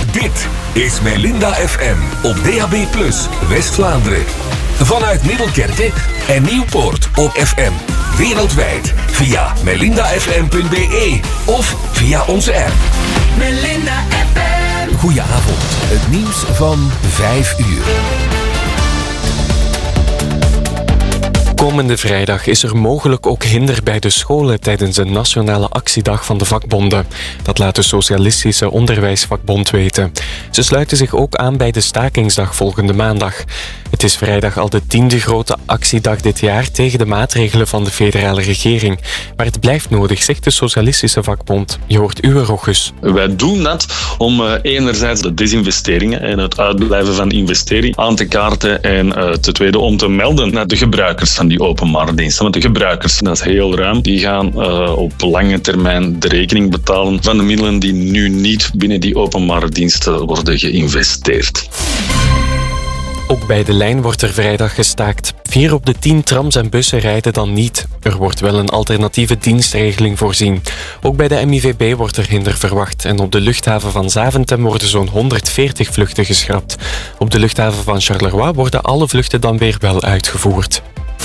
Dit is Melinda FM op DAB+, West-Vlaanderen. Vanuit Middelkerke en Nieuwpoort op FM. Wereldwijd via melindafm.be of via onze app. Melinda FM. Goedenavond, het nieuws van 5 uur. Komende vrijdag is er mogelijk ook hinder bij de scholen tijdens de nationale actiedag van de vakbonden. Dat laat de Socialistische Onderwijsvakbond weten. Ze sluiten zich ook aan bij de stakingsdag volgende maandag. Het is vrijdag al de 10e grote actiedag dit jaar tegen de maatregelen van de federale regering. Maar het blijft nodig, zegt de Socialistische Vakbond. Je hoort Uwe Rochus. Wij doen dat om enerzijds de desinvesteringen en het uitblijven van investering aan te kaarten en ten tweede om te melden naar de gebruikers van die openbare diensten. Want de gebruikers, dat is heel ruim, die gaan op lange termijn de rekening betalen van de middelen die nu niet binnen die openbare diensten worden geïnvesteerd. Ook bij de lijn wordt er vrijdag gestaakt. 4 op de 10 trams en bussen rijden dan niet. Er wordt wel een alternatieve dienstregeling voorzien. Ook bij de MIVB wordt er hinder verwacht. En op de luchthaven van Zaventem worden zo'n 140 vluchten geschrapt. Op de luchthaven van Charleroi worden alle vluchten dan weer wel uitgevoerd.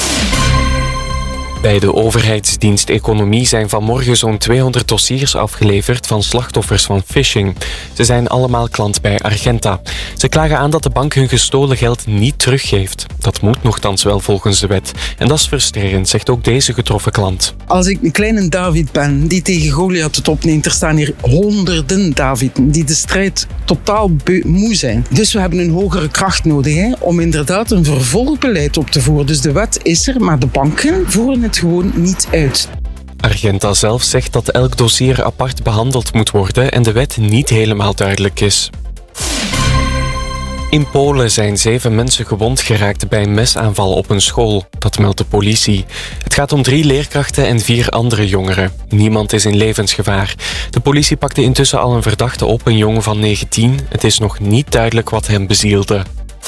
Bij de overheidsdienst Economie zijn vanmorgen zo'n 200 dossiers afgeleverd van slachtoffers van phishing. Ze zijn allemaal klant bij Argenta. Ze klagen aan dat de bank hun gestolen geld niet teruggeeft. Dat moet nochtans wel volgens de wet. En dat is frustrerend, zegt ook deze getroffen klant. Als ik een kleine David ben die tegen Goliath het opneemt, er staan hier honderden Daviden die de strijd totaal moe zijn. Dus we hebben een hogere kracht nodig om inderdaad een vervolgbeleid op te voeren. Dus de wet is er, maar de banken voeren het gewoon niet uit. Argenta zelf zegt dat elk dossier apart behandeld moet worden en de wet niet helemaal duidelijk is. In Polen zijn 7 mensen gewond geraakt bij een mesaanval op een school. Dat meldt de politie. Het gaat om 3 leerkrachten en 4 andere jongeren. Niemand is in levensgevaar. De politie pakte intussen al een verdachte op, een jongen van 19. Het is nog niet duidelijk wat hem bezielde.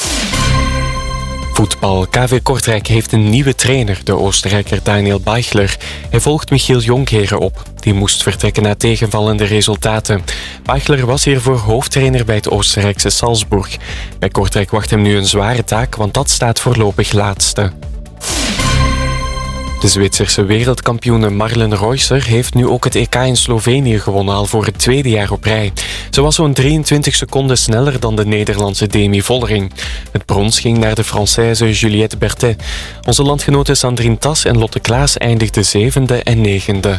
Voetbal. KV Kortrijk heeft een nieuwe trainer, de Oostenrijker Daniel Beichler. Hij volgt Michiel Jonkheere op. Die moest vertrekken na tegenvallende resultaten. Beichler was hiervoor hoofdtrainer bij het Oostenrijkse Salzburg. Bij Kortrijk wacht hem nu een zware taak, want dat staat voorlopig laatste. De Zwitserse wereldkampioene Marlen Reusser heeft nu ook het EK in Slovenië gewonnen, al voor het 2e jaar op rij. Ze was zo'n 23 seconden sneller dan de Nederlandse Demi Vollering. Het brons ging naar de Française Juliette Berthet. Onze landgenoten Sandrine Tas en Lotte Klaas eindigden 7e en 9e.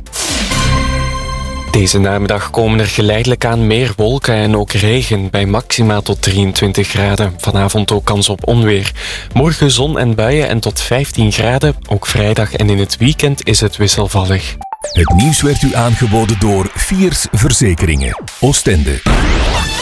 Deze namiddag komen er geleidelijk aan meer wolken en ook regen, bij maxima tot 23 graden. Vanavond ook kans op onweer. Morgen zon en buien en tot 15 graden. Ook vrijdag en in het weekend is het wisselvallig. Het nieuws werd u aangeboden door Fiers Verzekeringen. Oostende.